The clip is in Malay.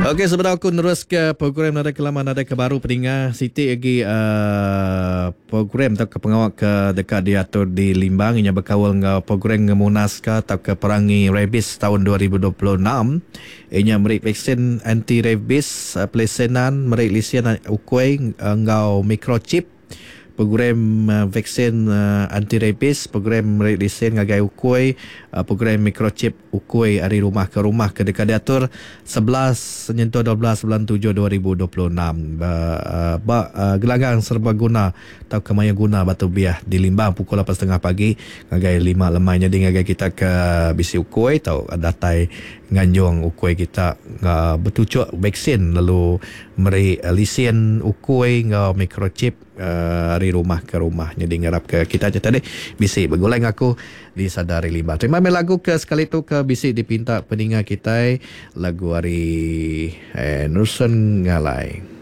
Okey, sebenarnya aku terus ke program Nada Kelama Nada Kebaru peninga Siti lagi program atau ke pengawal ke dekat diatur di Limbang inya berkawal dengan program ngemunas ke atau ke perangi rabies tahun 2026. Inya merik vaksin anti rabies pelesenan merik lisian ukui ngau microchip program vaksin anti rabies, program merik lisen ngagai ukui, program microchip ukui dari rumah ke dekat diatur 11 nyentuh 12 bulan 7 2026. Gelagang serbaguna atau kemaya guna batu biah di Limbang pukul 8.30 pagi ngagai 5 lemai jadi ngagai kita ke bisi ukui atau datai nganjung ukui kita betucuk vaksin lalu meri lisen ukui ngau microchip dari rumah ke rumah jadi ngarap ke kita je tadi bisi berguleng aku di Sadari Limbang. Terima kasih lagu ke sekali tu ke bisi dipinta peninga kita lagu hari Nursen Ngalai.